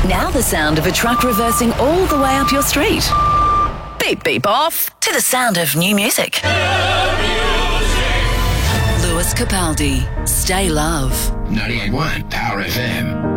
Now the sound of a truck reversing all the way up your street. Beep, beep off to the sound of new music. Lewis Capaldi, Stay Love. 98.1 Power FM.